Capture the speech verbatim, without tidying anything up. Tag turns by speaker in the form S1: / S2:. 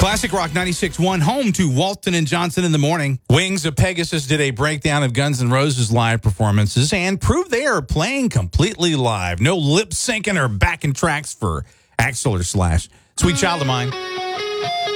S1: Classic Rock ninety-six point one, home to Walton and Johnson in the morning. Wings of Pegasus did a breakdown of Guns N' Roses live performances and proved they are playing completely live. No lip syncing or backing tracks for Axl or Slash. Sweet Child of Mine.